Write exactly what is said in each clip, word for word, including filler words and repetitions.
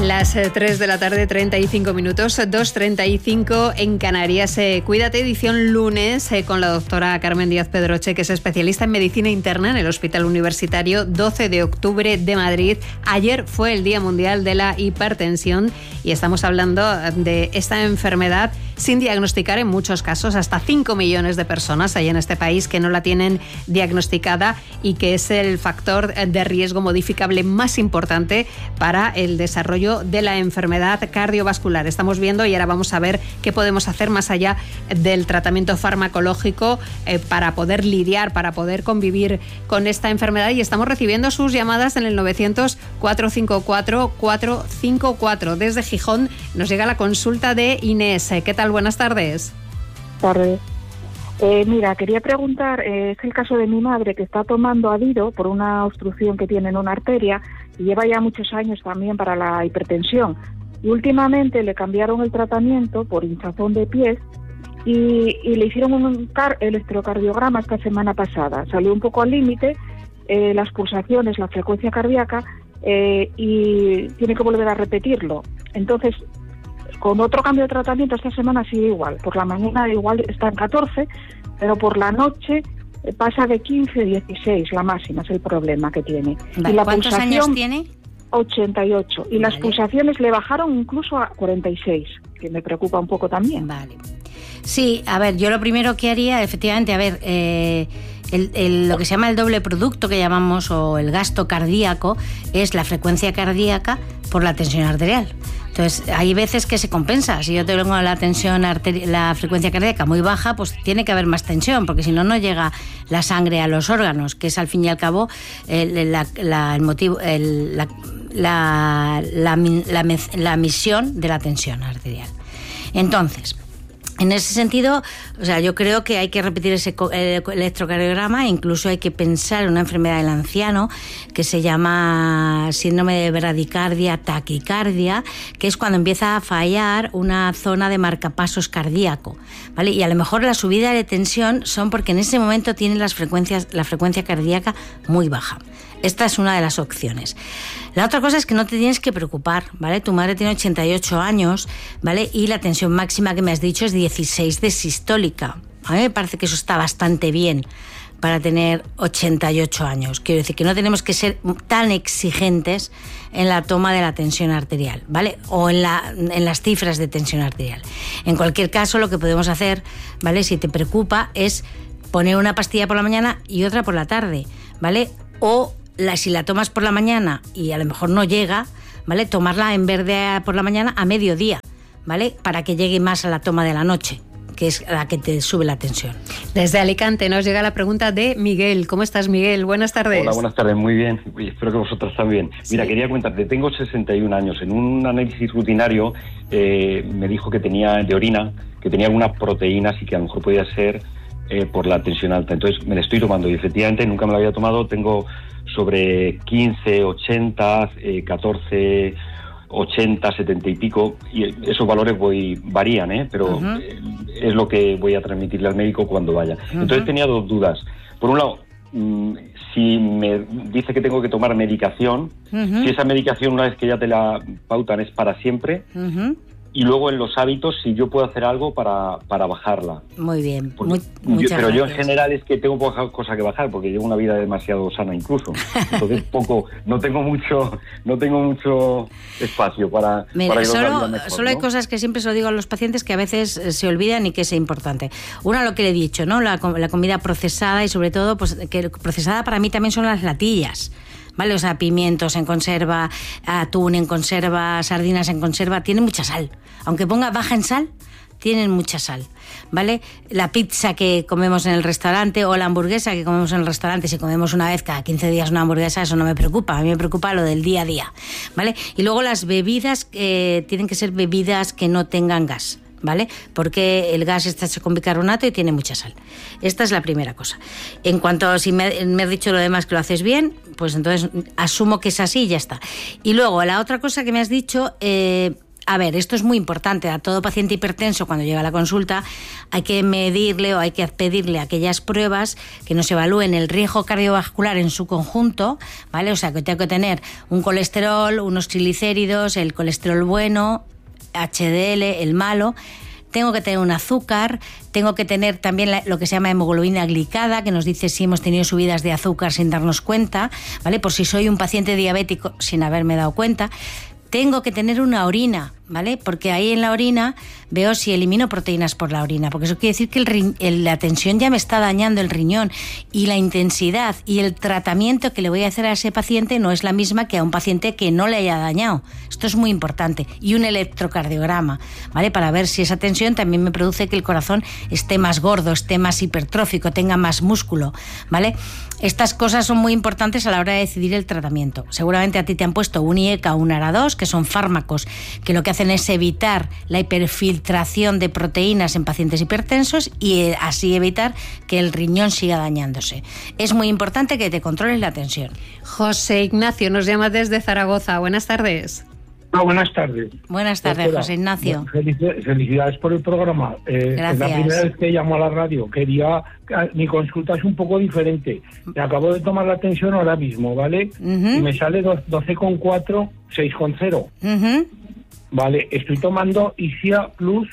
Las tres de la tarde, treinta y cinco minutos, dos treinta y cinco en Canarias. Eh, Cuídate, edición lunes, eh, con la doctora Carmen Díaz Pedroche, que es especialista en medicina interna en el Hospital Universitario doce de octubre de Madrid. Ayer fue el Día Mundial de la Hipertensión y estamos hablando de esta enfermedad sin diagnosticar en muchos casos. Hasta cinco millones de personas hay en este país que no la tienen diagnosticada y que es el factor de riesgo modificable más importante para el desarrollo de la enfermedad cardiovascular. Estamos viendo y ahora vamos a ver qué podemos hacer más allá del tratamiento farmacológico eh, para poder lidiar, para poder convivir con esta enfermedad, y estamos recibiendo sus llamadas en el novecientos, cuatrocientos cincuenta y cuatro, cuatrocientos cincuenta y cuatro. Desde Gijón nos llega la consulta de Inés. ¿Qué tal? Buenas tardes. Tardes. Eh, mira, quería preguntar, eh, es el caso de mi madre que está tomando Adido por una obstrucción que tiene en una arteria y lleva ya muchos años también para la hipertensión. Y últimamente le cambiaron el tratamiento por hinchazón de pies y, y le hicieron un car- electrocardiograma esta semana pasada. Salió un poco al límite, eh, las pulsaciones, la frecuencia cardíaca, eh, y tiene que volver a repetirlo. Entonces, con otro cambio de tratamiento esta semana sigue igual. Por la mañana igual está en catorce, pero por la noche pasa de quince a dieciséis, la máxima, es el problema que tiene. Vale. Y la ¿Cuántos años tiene? ochenta y ocho. Y vale. Las pulsaciones le bajaron incluso a cuarenta y seis, que me preocupa un poco también. Vale. Sí, a ver, yo lo primero que haría, efectivamente, a ver, eh, el, el, lo que se llama el doble producto que llamamos, o el gasto cardíaco, es la frecuencia cardíaca por la tensión arterial. Entonces, hay veces que se compensa. Si yo tengo la tensión arteri- la frecuencia cardíaca muy baja, pues tiene que haber más tensión, porque si no, no llega la sangre a los órganos, que es al fin y al cabo el, la, la, el motivo, el, la, la, la, la, la misión de la tensión arterial. Entonces, en ese sentido, o sea, yo creo que hay que repetir ese electrocardiograma. Incluso hay que pensar en una enfermedad del anciano que se llama síndrome de bradicardia taquicardia, que es cuando empieza a fallar una zona de marcapasos cardíaco, ¿vale? Y a lo mejor la subida de tensión son porque en ese momento tienen las frecuencias, la frecuencia cardíaca muy baja. Esta es una de las opciones. La otra cosa es que no te tienes que preocupar, ¿vale? Tu madre tiene ochenta y ocho años, ¿vale? Y la tensión máxima que me has dicho es dieciséis de sistólica. A mí me parece que eso está bastante bien para tener ochenta y ocho años. Quiero decir que no tenemos que ser tan exigentes en la toma de la tensión arterial, ¿vale? O en, la, en las cifras de tensión arterial. En cualquier caso, lo que podemos hacer, ¿vale? Si te preocupa, es poner una pastilla por la mañana y otra por la tarde, ¿vale? O La, si la tomas por la mañana y a lo mejor no llega, ¿vale? Tomarla en vez de por la mañana a mediodía, ¿vale? Para que llegue más a la toma de la noche, que es la que te sube la tensión. Desde Alicante nos llega la pregunta de Miguel. ¿Cómo estás, Miguel? Buenas tardes. Hola, buenas tardes. Muy bien. Uy, espero que vosotros también. Mira, sí. Quería comentarte, tengo sesenta y un años. En un análisis rutinario eh, me dijo que tenía de orina, que tenía algunas proteínas y que a lo mejor podía ser eh, por la tensión alta. Entonces me la estoy tomando y efectivamente nunca me la había tomado. Tengo sobre quince, ochenta, eh, catorce, ochenta, setenta y pico, y esos valores voy varían, ¿eh? pero uh-huh. eh, es lo que voy a transmitirle al médico cuando vaya. Uh-huh. Entonces tenía dos dudas. Por un lado, mmm, si me dice que tengo que tomar medicación, uh-huh. si esa medicación una vez que ya te la pautan es para siempre, uh-huh. y luego en los hábitos si yo puedo hacer algo para, para bajarla. Muy bien. Porque Muy, yo, pero gracias. yo en general es que tengo poca cosa que bajar porque llevo una vida demasiado sana incluso. Entonces poco, no tengo mucho, no tengo mucho espacio para, Mira, para solo, una vida mejor, solo ¿no? hay cosas que siempre se lo digo a los pacientes que a veces se olvidan y que es importante. Una, lo que le he dicho, ¿no? La, la comida procesada y sobre todo, pues que procesada para mí también son las latillas. ¿Vale? O sea, pimientos en conserva, atún en conserva, sardinas en conserva, tienen mucha sal. Aunque ponga baja en sal, tienen mucha sal, ¿vale? La pizza que comemos en el restaurante o la hamburguesa que comemos en el restaurante, si comemos una vez cada quince días una hamburguesa, eso no me preocupa. A mí me preocupa lo del día a día, ¿vale? Y luego las bebidas, eh, tienen que ser bebidas que no tengan gas, ¿vale? Porque el gas está hecho con bicarbonato y tiene mucha sal. Esta es la primera cosa. En cuanto a si me, me has dicho lo demás que lo haces bien, pues entonces asumo que es así y ya está. Y luego, la otra cosa que me has dicho, eh, A ver, esto es muy importante. A todo paciente hipertenso, cuando llega a la consulta, hay que medirle o hay que pedirle aquellas pruebas que nos evalúen el riesgo cardiovascular en su conjunto, ¿vale? O sea, que tengo que tener un colesterol, unos triglicéridos, el colesterol bueno, H D L, el malo. Tengo que tener un azúcar, tengo que tener también la, lo que se llama hemoglobina glicada, que nos dice si hemos tenido subidas de azúcar sin darnos cuenta, ¿vale? Por si soy un paciente diabético sin haberme dado cuenta. Tengo que tener una orina, ¿vale? Porque ahí en la orina veo si elimino proteínas por la orina, porque eso quiere decir que el ri- el, la tensión ya me está dañando el riñón, y la intensidad y el tratamiento que le voy a hacer a ese paciente no es la misma que a un paciente que no le haya dañado. Esto es muy importante. Y un electrocardiograma, ¿vale? Para ver si esa tensión también me produce que el corazón esté más gordo, esté más hipertrófico, tenga más músculo, ¿vale? Estas cosas son muy importantes a la hora de decidir el tratamiento. Seguramente a ti te han puesto un I E C A o un ARA dos, que son fármacos que lo que hacen es evitar la hiperfiltración de proteínas en pacientes hipertensos y eh, así evitar que el riñón siga dañándose. Es muy importante que te controles la tensión. José Ignacio nos llama desde Zaragoza. Buenas tardes. Ah, buenas tardes. Buenas tardes, Doctora, José Ignacio. Felici- felicidades por el programa. Eh, Gracias. Es la primera vez que llamo a la radio. Quería, mi consulta es un poco diferente. Me acabo de tomar la tensión ahora mismo, ¿vale? Uh-huh. Y me sale doce coma cuatro, seis coma cero. Uh-huh. Vale, estoy tomando Isia Plus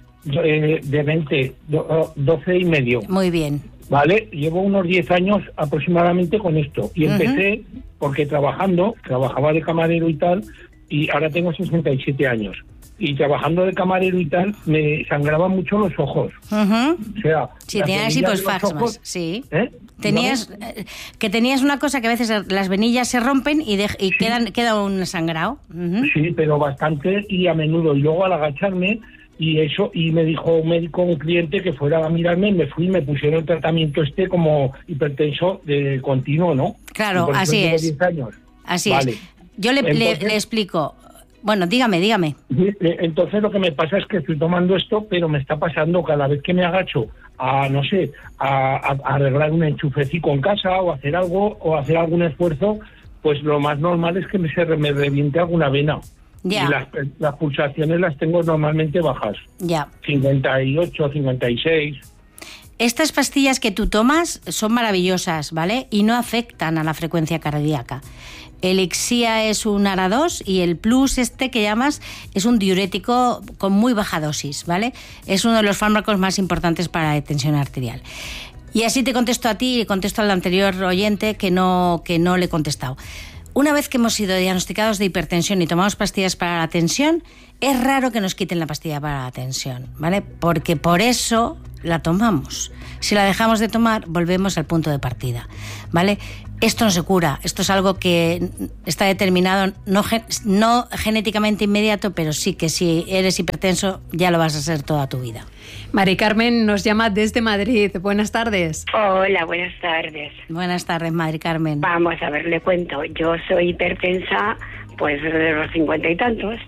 eh, de veinte, do- doce y medio. Muy bien. Vale, llevo unos diez años aproximadamente con esto. Y empecé porque trabajando, trabajaba de camarero y tal, y ahora tengo sesenta y siete años. Y trabajando de camarero y tal, me sangraban mucho los ojos. Uh-huh. O sea, Sí, las tenías venillas de los hiposfasmas, ojos- sí. ¿Eh? Tenías eh, que tenías una cosa que a veces las venillas se rompen y, de, y quedan queda un sangrado. Uh-huh. Sí, pero bastante y a menudo. Y luego al agacharme y eso, y me dijo un médico, un cliente, que fuera a mirarme, y me fui y me pusieron el tratamiento este como hipertenso de continuo, ¿no? Claro, Y por eso así llevo es. diez años. Así Vale. es. Yo le, le- Entonces- le explico. Bueno, dígame, dígame. Entonces lo que me pasa es que estoy tomando esto, pero me está pasando cada vez que me agacho a, no sé, a, a- a arreglar un enchufecito en casa o hacer algo, o hacer algún esfuerzo, pues lo más normal es que me, se re- me reviente alguna vena. Ya. Y las, las pulsaciones las tengo normalmente bajas, Ya. cincuenta y ocho, cincuenta y seis. Estas pastillas que tú tomas son maravillosas, ¿vale? Y no afectan a la frecuencia cardíaca. El Ixia es un ARA dos y el Plus este que llamas es un diurético con muy baja dosis, ¿vale? Es uno de los fármacos más importantes para la tensión arterial. Y así te contesto a ti y contesto al anterior oyente que no, que no le he contestado. Una vez que hemos sido diagnosticados de hipertensión y tomamos pastillas para la tensión, es raro que nos quiten la pastilla para la tensión, ¿vale? Porque por eso la tomamos. Si la dejamos de tomar, volvemos al punto de partida, ¿vale? Esto no se cura, esto es algo que está determinado, no, gen- no genéticamente inmediato, pero sí que si eres hipertenso ya lo vas a ser toda tu vida. Mari Carmen nos llama desde Madrid. Buenas tardes. Hola, buenas tardes. Buenas tardes, Madre Carmen. Vamos a ver, le cuento. Yo soy hipertensa, pues desde los cincuenta y tantos.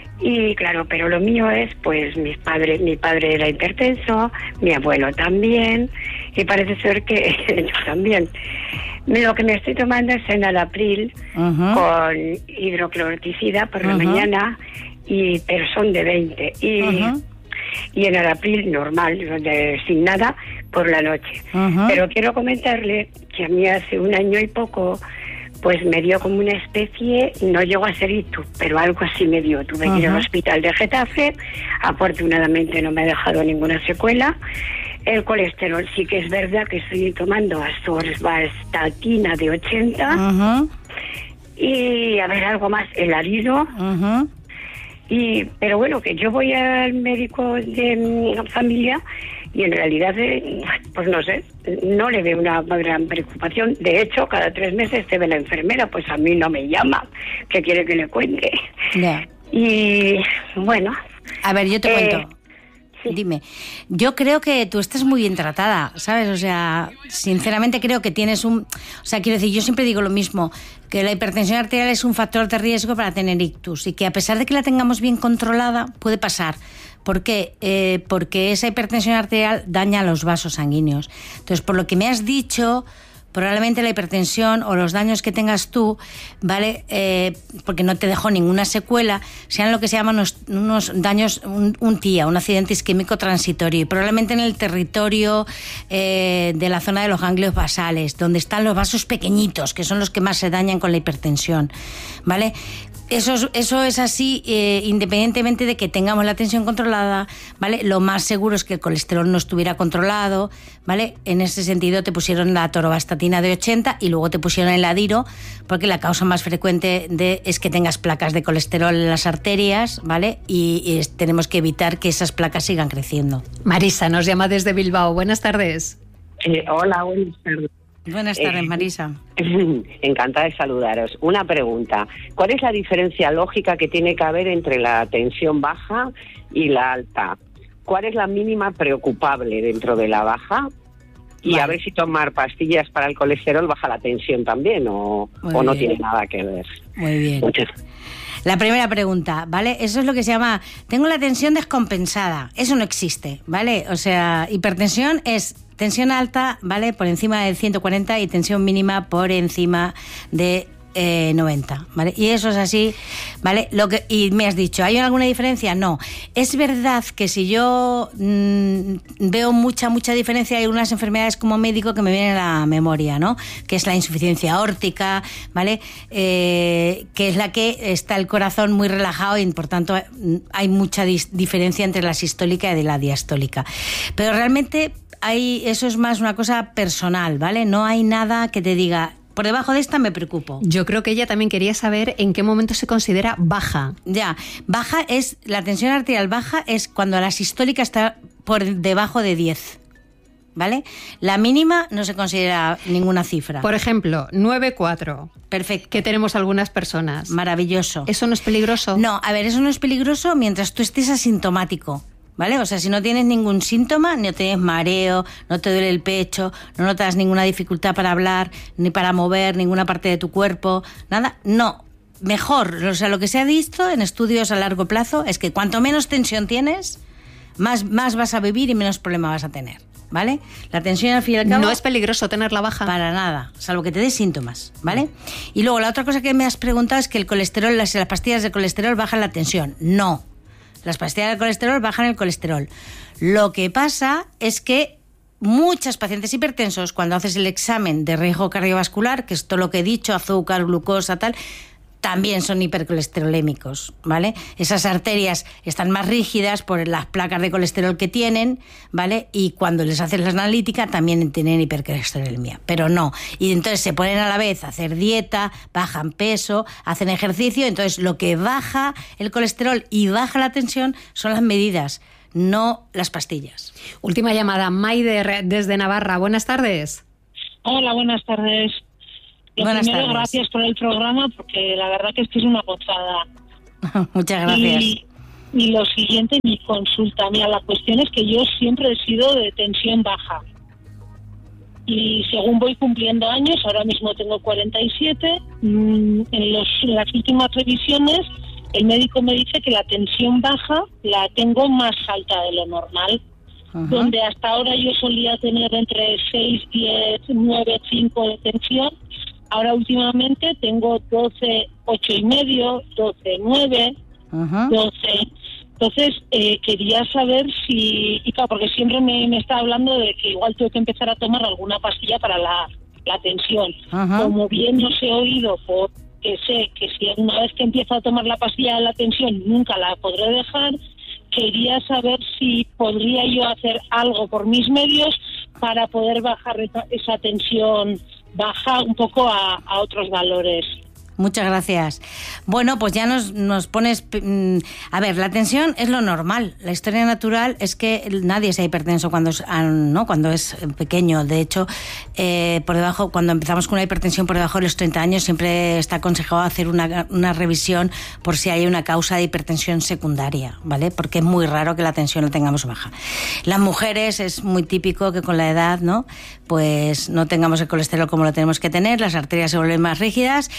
Y claro, pero lo mío es, pues, mis padres, mi padre era hipertenso, mi abuelo también, y parece ser que yo también. Lo que me estoy tomando es enalapril Uh-huh. con hidrocloroticida por la Ujú. mañana, y pero son de veinte. Y, Ujú. y enalapril normal, de, sin nada, por la noche. Ujú. Pero quiero comentarle que a mí hace un año y poco, pues me dio como una especie, no llegó a ser ictus, pero algo así me dio. Tuve que ir al Ajá. hospital de Getafe, afortunadamente no me ha dejado ninguna secuela. El colesterol sí que es verdad que estoy tomando atorvastatina de ochenta, Uh-huh. y a ver, algo más, el arido. Uh-huh. Y, pero bueno, que yo voy al médico de mi familia y en realidad, eh, pues no sé, no le veo una gran preocupación. De hecho, cada tres meses te ve la enfermera, pues a mí no me llama, que quiere que le cuente. Ya. Y bueno, A ver, yo te Eh, cuento. sí. Dime, yo creo que tú estás muy bien tratada, ¿sabes? O sea, sinceramente creo que tienes un... O sea, quiero decir, yo siempre digo lo mismo, que la hipertensión arterial es un factor de riesgo para tener ictus y que a pesar de que la tengamos bien controlada, puede pasar. ¿Por qué? Eh, porque esa hipertensión arterial daña los vasos sanguíneos. Entonces, por lo que me has dicho, probablemente la hipertensión o los daños que tengas tú, ¿vale? Eh, porque no te dejó ninguna secuela, sean lo que se llaman unos, unos daños, un, un T I A, un accidente isquémico transitorio, y probablemente en el territorio eh, de la zona de los ganglios basales, donde están los vasos pequeñitos, que son los que más se dañan con la hipertensión, ¿vale? Eso es, eso es así, eh, independientemente de que tengamos la tensión controlada, ¿vale? Lo más seguro es que el colesterol no estuviera controlado, ¿vale? En ese sentido te pusieron la atorvastatina de ochenta y luego te pusieron el Adiro, porque la causa más frecuente de, es que tengas placas de colesterol en las arterias, ¿vale? Y, y es, tenemos que evitar que esas placas sigan creciendo. Marisa nos llama desde Bilbao. Buenas tardes. Eh, hola, buenas tardes. Buenas tardes, eh, Marisa. Encantada de saludaros. Una pregunta. ¿Cuál es la diferencia lógica que tiene que haber entre la tensión baja y la alta? ¿Cuál es la mínima preocupable dentro de la baja? Y vale. A ver si tomar pastillas para el colesterol baja la tensión también o, o no tiene nada que ver. Muy bien. Muchas La primera pregunta, ¿vale? Eso es lo que se llama, tengo la tensión descompensada. Eso no existe, ¿vale? O sea, hipertensión es tensión alta, ¿vale? Por encima de ciento cuarenta y tensión mínima por encima de eh, noventa, ¿vale? Y eso es así, ¿vale? Lo que, y me has dicho, ¿hay alguna diferencia? No. Es verdad que si yo mmm, veo mucha, mucha diferencia, hay unas enfermedades como médico que me vienen a la memoria, ¿no? Que es la insuficiencia aórtica, ¿vale? Eh, que es la que está el corazón muy relajado y por tanto hay mucha dis- diferencia entre la sistólica y la diastólica. Pero realmente hay, eso es más una cosa personal, ¿vale? No hay nada que te diga, por debajo de esta me preocupo. Yo creo que ella también quería saber en qué momento se considera baja. Ya, baja es, la tensión arterial baja es cuando la sistólica está por debajo de diez, ¿vale? La mínima no se considera ninguna cifra. Por ejemplo, nueve coma cuatro. Perfecto. Que tenemos algunas personas. Maravilloso. ¿Eso no es peligroso? No, a ver, eso no es peligroso mientras tú estés asintomático, ¿vale? O sea, si no tienes ningún síntoma, no tienes mareo, no te duele el pecho, no notas ninguna dificultad para hablar, ni para mover ninguna parte de tu cuerpo, nada, no. Mejor, o sea, lo que se ha visto en estudios a largo plazo es que cuanto menos tensión tienes, más, más vas a vivir y menos problema vas a tener, ¿vale? La tensión al fin y al cabo... No es peligroso tenerla baja. Para nada, salvo que te dé síntomas, ¿vale? Y luego la otra cosa que me has preguntado es que el colesterol, las, las pastillas de colesterol bajan la tensión. No. Las pastillas de colesterol bajan el colesterol. Lo que pasa es que muchos pacientes hipertensos, cuando haces el examen de riesgo cardiovascular, que es todo lo que he dicho, azúcar, glucosa, tal, también son hipercolesterolémicos, ¿vale? Esas arterias están más rígidas por las placas de colesterol que tienen, ¿vale? Y cuando les haces la analítica también tienen hipercolesterolemia, pero no. Y entonces se ponen a la vez a hacer dieta, bajan peso, hacen ejercicio, entonces lo que baja el colesterol y baja la tensión son las medidas, no las pastillas. Última llamada, Maider desde Navarra. Buenas tardes. Hola, buenas tardes. Lo Buenas primero, tardes. Gracias por el programa, porque la verdad que esto es una gozada. Muchas gracias. Y, y lo siguiente, mi consulta. Mira, la cuestión es que yo siempre he sido de tensión baja. Y según voy cumpliendo años, ahora mismo tengo cuarenta y siete, mmm, en, los, en las últimas revisiones, el médico me dice que la tensión baja la tengo más alta de lo normal. Uh-huh. Donde hasta ahora yo solía tener entre seis, diez, nueve, cinco de tensión. Ahora últimamente tengo doce, ocho y medio, doce, nueve, uh-huh. doce. Entonces eh, quería saber si, y claro, porque siempre me, me está hablando de que igual tengo que empezar a tomar alguna pastilla para la, la tensión. Uh-huh. Como bien os he oído, porque sé que si una vez que empiezo a tomar la pastilla de la tensión nunca la podré dejar, quería saber si podría yo hacer algo por mis medios para poder bajar esa tensión baja un poco a, a otros valores. Muchas gracias. Bueno, pues ya nos, nos pones... A ver, la tensión es lo normal. La historia natural es que nadie sea hipertenso cuando es, ¿no? cuando es pequeño. De hecho, eh, por debajo, cuando empezamos con una hipertensión por debajo de los treinta años, siempre está aconsejado hacer una, una revisión por si hay una causa de hipertensión secundaria, ¿vale? Porque es muy raro que la tensión la tengamos baja. Las mujeres es muy típico que con la edad, ¿no? Pues no tengamos el colesterol como lo tenemos que tener, las arterias se vuelven más rígidas y aparte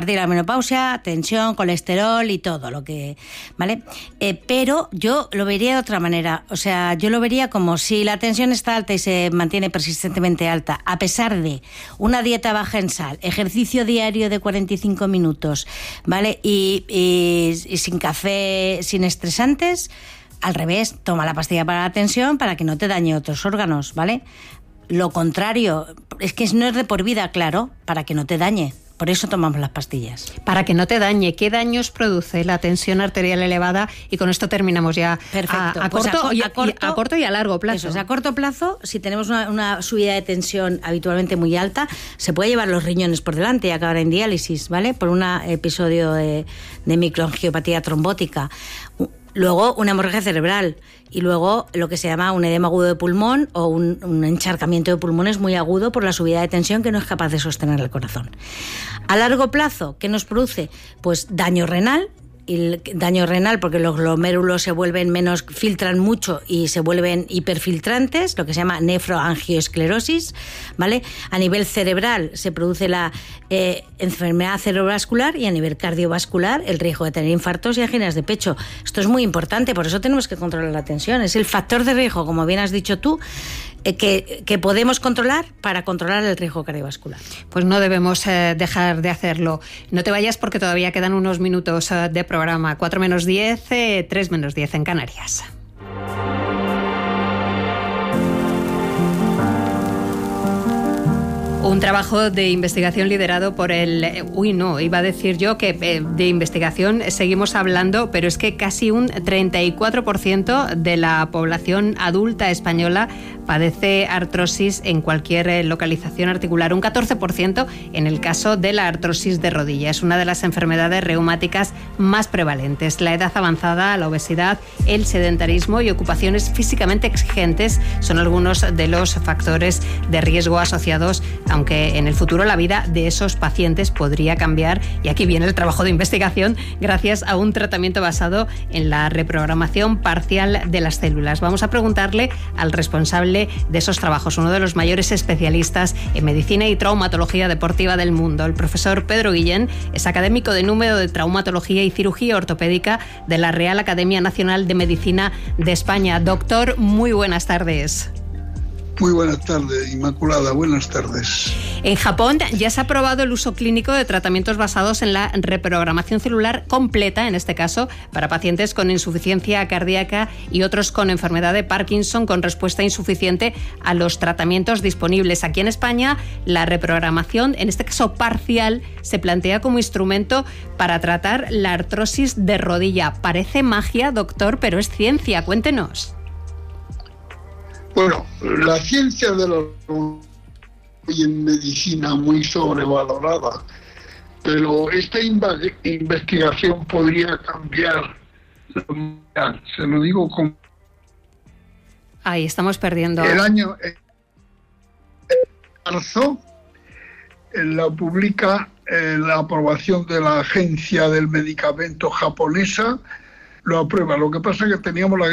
partir de la menopausia, tensión, colesterol y todo lo que, ¿vale? Eh, pero yo lo vería de otra manera. O sea, yo lo vería como si la tensión está alta y se mantiene persistentemente alta, a pesar de una dieta baja en sal, ejercicio diario de cuarenta y cinco minutos, ¿vale? Y, y, y sin café, sin estresantes, al revés, toma la pastilla para la tensión para que no te dañe otros órganos, ¿vale? Lo contrario, es que no es de por vida, claro, para que no te dañe. Por eso tomamos las pastillas. Para que no te dañe. ¿Qué daños produce la tensión arterial elevada? Y con esto terminamos ya. Perfecto. A, a, pues corto, a, y, a, corto, a corto y a largo plazo. Eso es, a corto plazo, si tenemos una, una subida de tensión habitualmente muy alta, se puede llevar los riñones por delante y acabar en diálisis, ¿vale? Por un episodio de, de microangiopatía trombótica. Luego una hemorragia cerebral y luego lo que se llama un edema agudo de pulmón o un, un encharcamiento de pulmones muy agudo por la subida de tensión que no es capaz de sostener el corazón. A largo plazo, ¿qué nos produce? Pues daño renal. Y el daño renal porque los glomérulos se vuelven menos, filtran mucho y se vuelven hiperfiltrantes, lo que se llama nefroangioesclerosis, ¿vale? A nivel cerebral se produce la eh, enfermedad cerebrovascular y a nivel cardiovascular el riesgo de tener infartos y anginas de pecho. Esto es muy importante, por eso tenemos que controlar la tensión. Es el factor de riesgo, como bien has dicho tú, eh, que, que podemos controlar para controlar el riesgo cardiovascular. Pues no debemos eh, dejar de hacerlo. No te vayas porque todavía quedan unos minutos eh, de programa. cuatro menos diez, eh, tres menos diez en Canarias. Un trabajo de investigación liderado por el... Uy, no, iba a decir yo que eh, de investigación seguimos hablando, pero es que casi un treinta y cuatro por ciento de la población adulta española padece artrosis en cualquier eh, localización articular, un catorce por ciento en el caso de la artrosis de rodilla. Es una de las enfermedades reumáticas más prevalentes. La edad avanzada, la obesidad, el sedentarismo y ocupaciones físicamente exigentes son algunos de los factores de riesgo asociados, aunque en el futuro la vida de esos pacientes podría cambiar, y aquí viene el trabajo de investigación, gracias a un tratamiento basado en la reprogramación parcial de las células. Vamos a preguntarle al responsable de esos trabajos, uno de los mayores especialistas en medicina y traumatología deportiva del mundo. El profesor Pedro Guillén es académico de número de traumatología y cirugía ortopédica de la Real Academia Nacional de Medicina de España. Doctor, muy buenas tardes. Muy buenas tardes, Inmaculada, buenas tardes. En Japón ya se ha aprobado el uso clínico de tratamientos basados en la reprogramación celular completa, en este caso, para pacientes con insuficiencia cardíaca y otros con enfermedad de Parkinson con respuesta insuficiente a los tratamientos disponibles. Aquí en España, la reprogramación, en este caso parcial, se plantea como instrumento para tratar la artrosis de rodilla. Parece magia, doctor, pero es ciencia. Cuéntenos. Bueno, la ciencia de la hoy en medicina muy sobrevalorada, pero esta investigación podría cambiar. Se lo digo con... Ahí estamos perdiendo. El año en marzo la publica eh, la aprobación de la Agencia del Medicamento japonesa, lo aprueba. Lo que pasa es que teníamos la